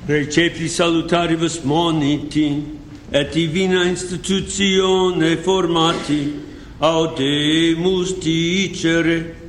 Recepti salutaribus moniti, et divina institutione formati, audemus dicere,